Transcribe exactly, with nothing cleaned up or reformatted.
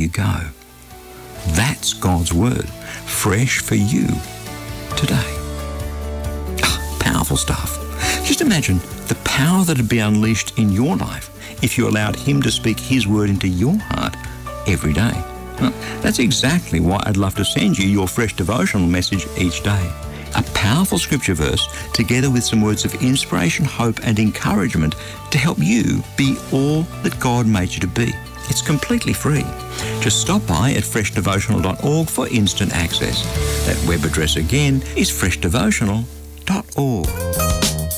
go. That's God's Word, fresh for you today. Oh, powerful stuff. Just imagine the power that would be unleashed in your life if you allowed Him to speak His Word into your heart every day. Well, that's exactly why I'd love to send you your fresh devotional message each day. A powerful scripture verse together with some words of inspiration, hope and encouragement to help you be all that God made you to be. It's completely free. Just stop by at fresh devotional dot org for instant access. That web address again is fresh devotional dot org.